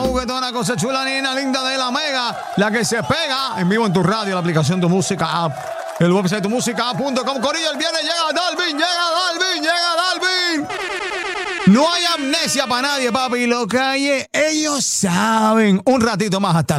juguetona, cosa chula, nena linda de la Mega, la que se pega en vivo en tu radio, la aplicación Tu Música App, el website tumusica.com. Corillo, el viernes llega Dalvin. No hay amnesia para nadie, papi. Lo que hay es, ellos saben. Un ratito más hasta